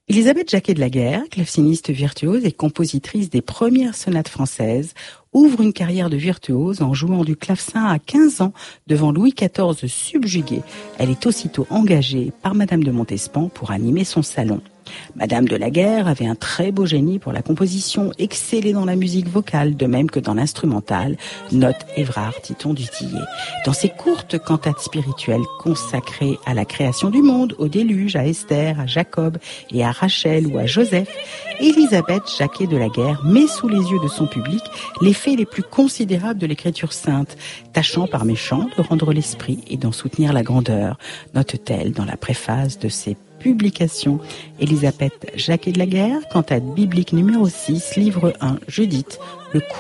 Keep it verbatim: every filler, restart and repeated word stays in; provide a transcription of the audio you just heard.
Élisabeth Jacquet de la Guerre, claveciniste virtuose et compositrice des premières sonates françaises, ouvre une carrière de virtuose en jouant du clavecin à quinze ans devant Louis quatorze subjugué. Elle est aussitôt engagée par Madame de Montespan pour animer son salon. Madame de la Guerre avait un très beau génie pour la composition, excellée dans la musique vocale, de même que dans l'instrumental, note Évrard Titon du Tillet. Dans ses courtes cantates spirituelles consacrées à la création du monde, au déluge, à Esther, à Jacob et à Rachel ou à Joseph, Élisabeth Jacquet de la Guerre met sous les yeux de son public les faits les plus considérables de l'écriture sainte, tâchant par mes chants de rendre l'esprit et d'en soutenir la grandeur, note-t-elle dans la préface de ses publication. Élisabeth Jacquet de la Guerre, cantate biblique numéro six, livre un, Judith, le